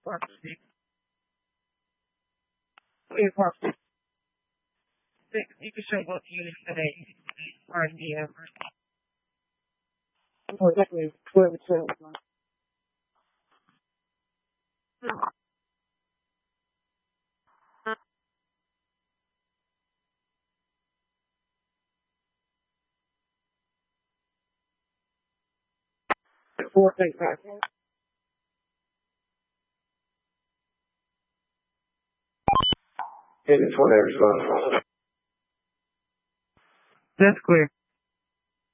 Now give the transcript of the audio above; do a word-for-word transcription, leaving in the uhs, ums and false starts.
property. Clear property. You can show what unit today. R and D ever. Oh, exactly. Where it's at. Four things back. It's whatever's going on. That's clear.